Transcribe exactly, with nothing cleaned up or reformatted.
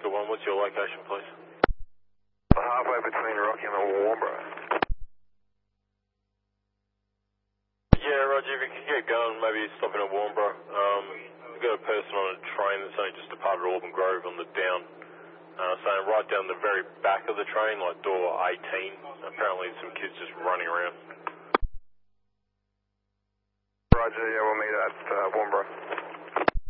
Oscar one, what's your location, please? Halfway between Rocky and Warnbro. Yeah, Roger, if you can get going, maybe stopping at Warnbro. Um, we've got a person on a train that's only just departed Auburn Grove on the down. Uh, saying right down the very back of the train, like door eighteen. Apparently some kids just running around. Roger, yeah, we'll meet at uh, Warnbro.